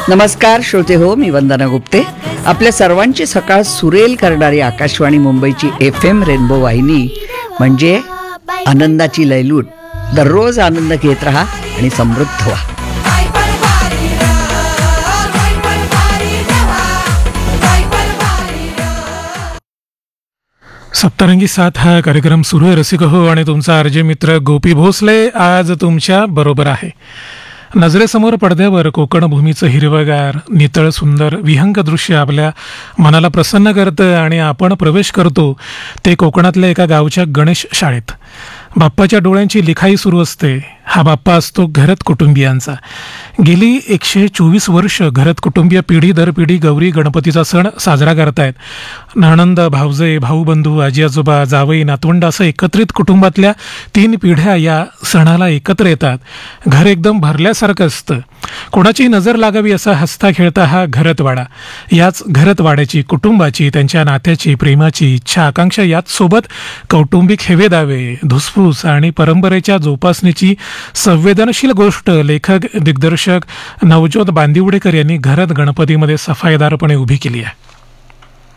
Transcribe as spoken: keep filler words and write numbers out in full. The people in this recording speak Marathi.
नमस्कार श्रोते हो, मी वंदना गुप्ते. आपल्या सर्वांची सकाळ सुरेल करणारी आकाशवाणी मुंबईची एफ एम रेनबो वाहिनी म्हणजे आनंदाची लयलूट. दररोज आनंद घेत राहा आणि समृद्ध व्हा. सप्तरंगी साथ हा कार्यक्रम सुरू आहे. रसिक हो आणि तुमचा अर्जे मित्र गोपी भोसले आज तुमच्या बरोबर आहे. नजरेसमोर पडद्यावर कोकण भूमीचं हिरवगार नितळ सुंदर विहंग दृश्य आपल्या मनाला प्रसन्न करतं आणि आपण प्रवेश करतो ते कोकणातल्या एका गावच्या गणेश शाळेत. बाप्पाच्या डोळ्यांची लिखाई सुरू असते. हा बाप्पा असतो घरत कुटुंबियांचा. गेली एकशे चोवीस वर्ष घरत कुटुंबीय पिढी दर पिढी गौरी गणपतीचा सण साजरा करतायत. नणंद, भावजे, भाऊबंधू, आजी आजोबा, जावई, नातवंड असं एकत्रित कुटुंबातल्या तीन पिढ्या या सणाला एकत्र येतात. घर एकदम भरल्यासारखं असतं. कोणाची नजर लागावी असा हसता खेळता हा घरतवाडा. याच घरतवाड्याची, कुटुंबाची, त्यांच्या नात्याची, प्रेमाची इच्छा आकांक्षा, याच सोबत कौटुंबिक हेवेदावे, धुसफूस आणि परंपरेच्या जोपासनेची संवेदनशील गोष्ट लेखक दिग्दर्शक नवज्योत बांदिवडेकर यांनी घरत गणपतीमध्ये सफाईदारपणे उभी केली आहे.